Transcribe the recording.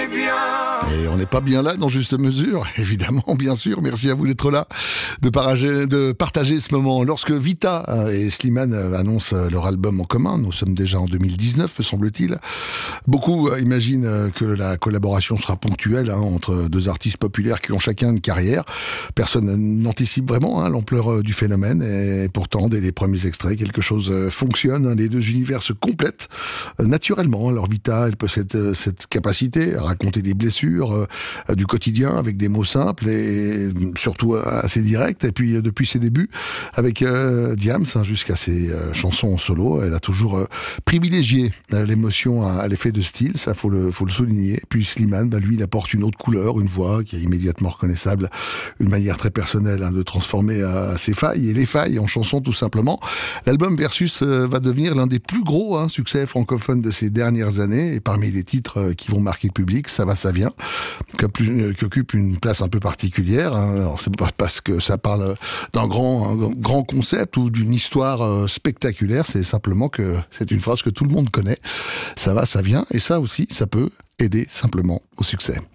est bien. Et on n'est pas bien là dans Juste Mesure, évidemment, bien sûr. Merci à vous d'être là, de partager ce moment. Lorsque Vita et Slimane annoncent leur album en commun, nous sommes déjà en 2019, me semble-t-il, beaucoup imaginent que la collaboration sera ponctuelle entre deux artistes populaires qui ont chacun une carrière. Personne n'anticipe vraiment l'ampleur du phénomène, et pourtant, dès les premiers extraits, quelque chose fonctionne. Les deux univers se complètent naturellement. Alors Vita, elle possède cette capacité à raconter des blessures du quotidien avec des mots simples et surtout assez directs. Et puis depuis ses débuts avec Diams jusqu'à ses chansons en solo, elle a toujours privilégié l'émotion à l'effet de style, ça faut le souligner. Puis Slimane, lui, il apporte une autre couleur, une voix qui est immédiatement reconnaissable, une manière très personnelle de transformer ses failles et les failles en chansons tout simplement. L'album Versus va devenir l'un des plus gros succès francophones de ces dernières années, et parmi les titres qui vont marquer le public, Ça va, ça vient, qui occupe une place un peu particulière. Alors c'est pas parce que ça parle d'un grand concept ou d'une histoire spectaculaire, c'est simplement que c'est une phrase que tout le monde connaît. Ça va, ça vient, et ça aussi, ça peut aider simplement au succès.